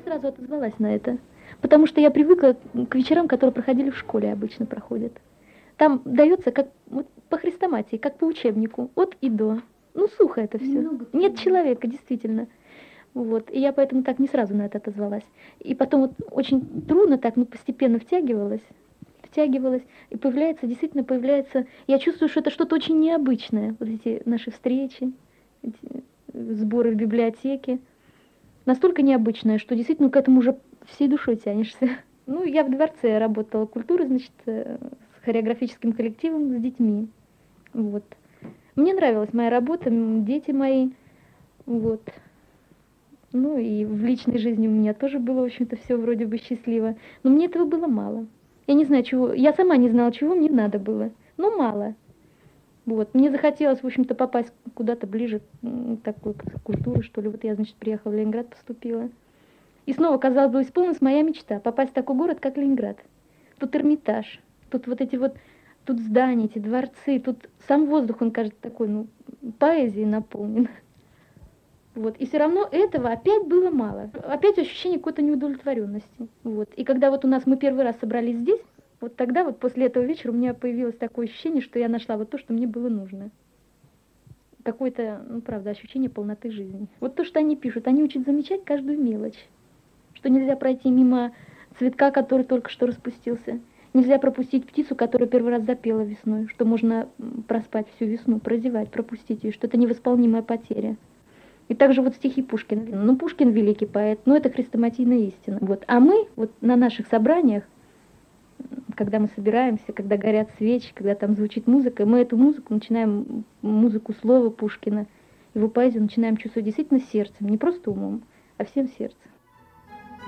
сразу отозвалась на это, потому что я привыкла к вечерам, которые проходили в школе, обычно проходят. Там дается как вот, по хрестоматии, как по учебнику, от и до. Ну, сухо это все. Нет человека, действительно. Вот. И я поэтому так не сразу на это отозвалась. И потом вот очень трудно так, ну, постепенно втягивалась, и появляется, действительно появляется, я чувствую, что это что-то очень необычное, вот эти наши встречи, эти сборы в библиотеке, настолько необычное, что действительно к этому уже всей душой тянешься. Ну, я в дворце работала культуры, значит, с хореографическим коллективом, с детьми, вот. Мне нравилась моя работа, дети мои, вот. Ну, и в личной жизни у меня тоже было, в общем-то, все вроде бы счастливо, но мне этого было мало. Я не знаю, чего, я сама не знала, чего мне надо было, но мало. Вот. Мне захотелось, в общем-то, попасть куда-то ближе к такой культуре, что ли. Вот я, значит, приехала в Ленинград, поступила. И снова, казалось бы, исполнилась моя мечта — попасть в такой город, как Ленинград. Тут Эрмитаж, тут вот эти вот, тут здания, эти дворцы, тут сам воздух, он кажется такой, ну, поэзией наполнен. Вот. И все равно этого опять было мало. Опять ощущение какой-то неудовлетворенности. Вот. И когда вот у нас мы первый раз собрались здесь, вот тогда вот после этого вечера у меня появилось такое ощущение, что я нашла вот то, что мне было нужно. Какое-то, ну правда, ощущение полноты жизни. Вот то, что они пишут, они учат замечать каждую мелочь. Что нельзя пройти мимо цветка, который только что распустился. Нельзя пропустить птицу, которая первый раз запела весной. Что можно проспать всю весну, прозевать, пропустить ее. Что это невосполнимая потеря. И также вот стихи Пушкина. Ну, Пушкин великий поэт, но это хрестоматийная истина. Вот. А мы вот на наших собраниях, когда мы собираемся, когда горят свечи, когда там звучит музыка, мы эту музыку начинаем, музыку слова Пушкина, его поэзию начинаем чувствовать действительно сердцем, не просто умом, а всем сердцем.